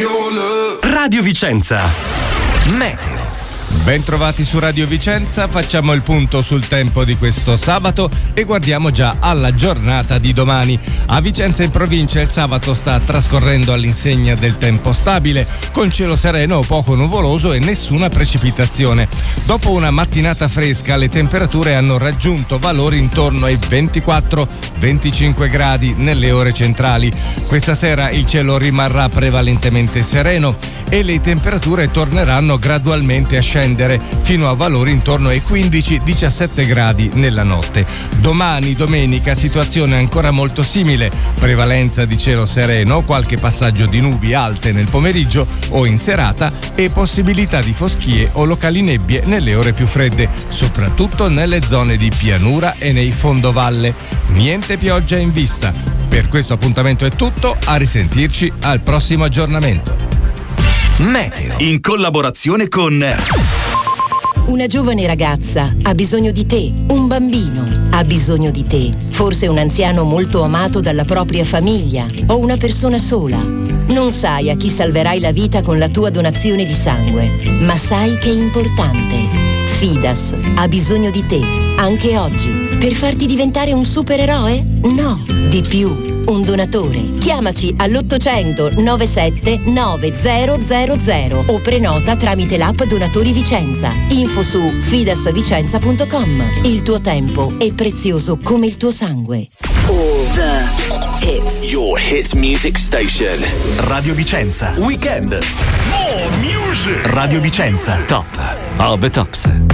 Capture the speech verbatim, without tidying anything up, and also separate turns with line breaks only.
Radio Vicenza. Meteo.
Bentrovati su Radio Vicenza, facciamo il punto sul tempo di questo sabato e guardiamo già alla giornata di domani. A Vicenza in provincia il sabato sta trascorrendo all'insegna del tempo stabile, con cielo sereno o poco nuvoloso e nessuna precipitazione. Dopo una mattinata fresca le temperature hanno raggiunto valori intorno ai ventiquattro venticinque gradi nelle ore centrali. Questa sera il cielo rimarrà prevalentemente sereno e le temperature torneranno gradualmente a scendere fino a valori intorno ai quindici diciassette gradi nella notte. Domani, domenica, situazione ancora molto simile, prevalenza di cielo sereno, qualche passaggio di nubi alte nel pomeriggio o in serata e possibilità di foschie o locali nebbie nelle ore più fredde, soprattutto nelle zone di pianura e nei fondovalle. Niente pioggia in vista. Per questo appuntamento è tutto, a risentirci al prossimo aggiornamento.
Meteo. In collaborazione con
Una giovane ragazza ha bisogno di te, un bambino ha bisogno di te, forse un anziano molto amato dalla propria famiglia o una persona sola. Non sai a chi salverai la vita con la tua donazione di sangue, ma sai che è importante. Fidas ha bisogno di te, anche oggi, per farti diventare un supereroe? No, di più. Un donatore. Chiamaci all'ottocento novantasette novecento o prenota tramite l'app Donatori Vicenza. Info su fidasvicenza punto com. Il tuo tempo è prezioso come il tuo sangue.
All the hits.
Your hit music station. Radio Vicenza. Weekend.
More music.
Radio Vicenza. Top of the tops.